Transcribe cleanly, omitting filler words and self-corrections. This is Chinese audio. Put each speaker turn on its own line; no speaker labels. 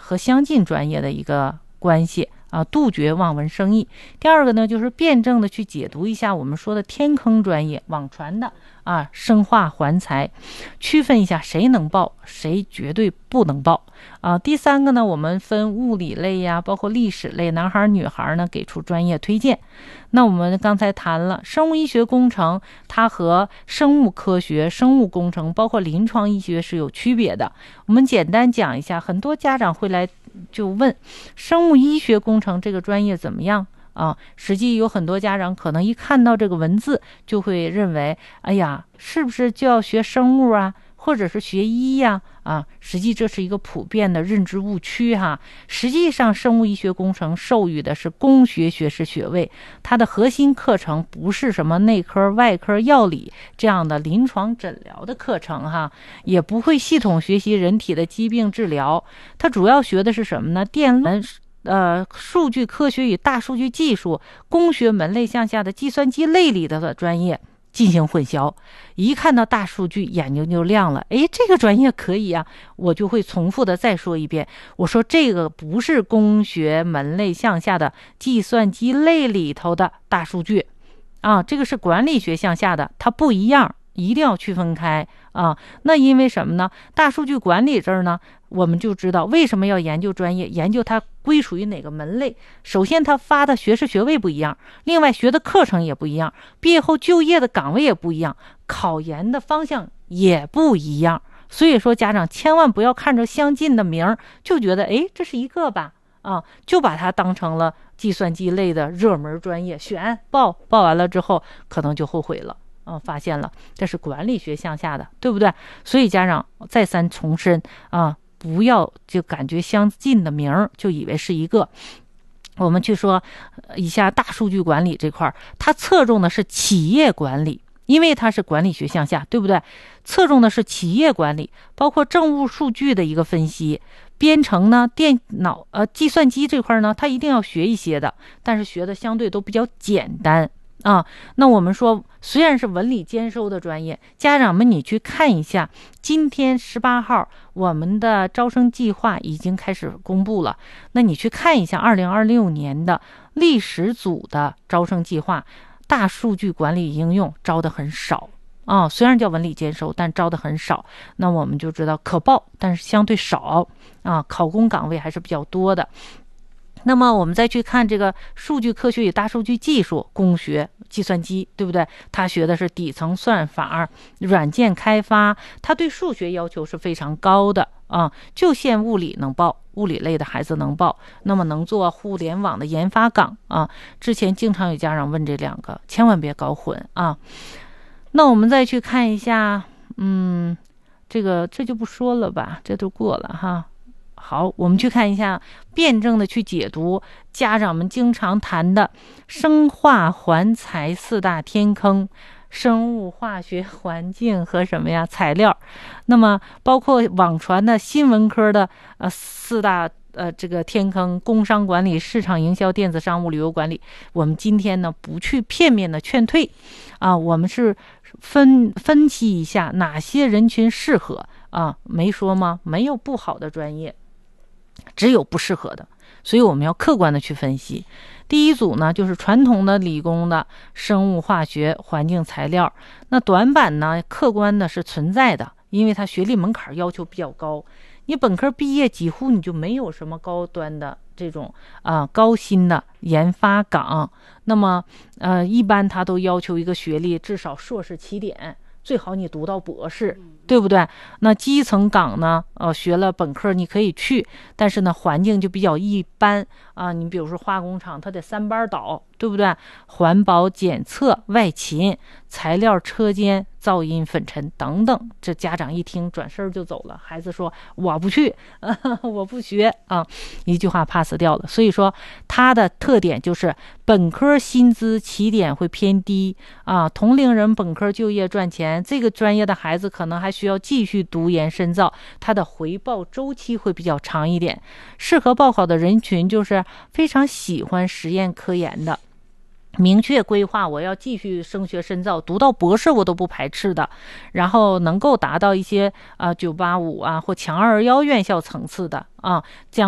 和相近专业的一个关系杜绝望文生义。第二个呢，就是辩证的去解读一下我们说的天坑专业网传的生化环材，区分一下谁能报，谁绝对不能报第三个呢，我们分物理类呀，包括历史类，男孩女孩呢给出专业推荐。那我们刚才谈了生物医学工程，它和生物科学、生物工程包括临床医学是有区别的。我们简单讲一下，很多家长会来就问生物医学工程这个专业怎么样实际有很多家长可能一看到这个文字就会认为，哎呀，是不是就要学生物或者是学医呀实际这是一个普遍的认知误区实际上生物医学工程授予的是工学学士学位，它的核心课程不是什么内科、外科、药理这样的临床诊疗的课程也不会系统学习人体的疾病治疗，它主要学的是什么呢？电论数据科学与大数据技术工学门类向下的计算机类里的专业进行混淆。一看到大数据眼睛就亮了，这个专业可以我就会重复的再说一遍，我说这个不是工学门类向下的计算机类里头的大数据这个是管理学向下的，它不一样，一定要区分开那因为什么呢？大数据管理这儿呢，我们就知道为什么要研究专业，研究它归属于哪个门类。首先它发的学士学位不一样，另外学的课程也不一样，毕业后就业的岗位也不一样，考研的方向也不一样。所以说家长千万不要看着相近的名就觉得这是一个吧就把它当成了计算机类的热门专业，报完了之后可能就后悔了发现了这是管理学向下的，对不对？所以家长再三重申不要就感觉相近的名就以为是一个。我们去说一下大数据管理这块，它侧重的是企业管理，因为它是管理学向下，对不对？侧重的是企业管理，包括政务数据的一个分析。编程呢，电脑计算机这块呢，它一定要学一些的，但是学的相对都比较简单那我们说虽然是文理兼收的专业，家长们你去看一下，今天18号我们的招生计划已经开始公布了，那你去看一下2026年的历史组的招生计划，大数据管理应用招的很少虽然叫文理兼收，但招的很少，那我们就知道可报，但是相对少考公岗位还是比较多的。那么我们再去看这个数据科学与大数据技术工学计算机，对不对？他学的是底层算法、软件开发，他对数学要求是非常高的就限物理能报，物理类的孩子能报，那么能做互联网的研发岗之前经常有家长问这两个，千万别搞混那我们再去看一下这就不说了吧，这都过了好，我们去看一下辩证的去解读家长们经常谈的生化环材四大天坑，生物化学环境和什么呀材料，那么包括网传的新闻科的四大这个天坑，工商管理、市场营销、电子商务、旅游管理。我们今天呢不去片面的劝退我们是分析一下哪些人群适合没说吗？没有不好的专业，只有不适合的，所以我们要客观的去分析。第一组呢，就是传统的理工的生物化学、环境材料，那短板呢，客观的是存在的，因为它学历门槛要求比较高，你本科毕业几乎你就没有什么高端的这种高薪的研发岗，那么一般他都要求一个学历至少硕士起点，最好你读到博士，对不对？那基层岗呢学了本科你可以去，但是呢环境就比较一般你比如说化工厂它得3班倒，对不对？环保检测、外勤、材料车间、噪音、粉尘等等，这家长一听转身就走了，孩子说我不去我不学一句话 pass 掉了。所以说它的特点就是本科薪资起点会偏低同龄人本科就业赚钱，这个专业的孩子可能还需要继续读研深造，它的回报周期会比较长一点。适合报考的人群就是非常喜欢实验科研的，明确规划我要继续升学深造，读到博士我都不排斥的，然后能够达到一些985或强221院校层次的将